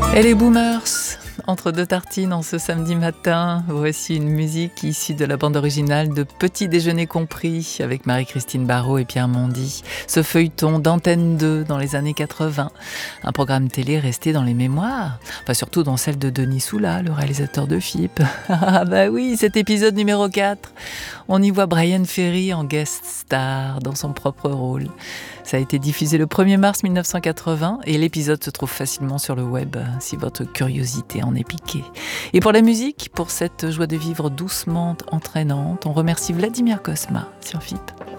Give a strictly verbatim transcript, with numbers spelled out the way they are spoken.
Et les boomers, entre deux tartines en ce samedi matin, voici une musique issue de la bande originale de Petit Déjeuner compris avec Marie-Christine Barrault et Pierre Mondy. Ce feuilleton d'Antenne deux dans les années quatre-vingts, un programme télé resté dans les mémoires, enfin surtout dans celle de Denis Soula, le réalisateur de F I P. Ah bah oui, cet épisode numéro quatre, on y voit Bryan Ferry en guest star dans son propre rôle. Ça a été diffusé le premier mars mille neuf cent quatre-vingts et l'épisode se trouve facilement sur le web si votre curiosité en est piquée. Et pour la musique, pour cette joie de vivre doucement entraînante, on remercie Vladimir Cosma sur F I P.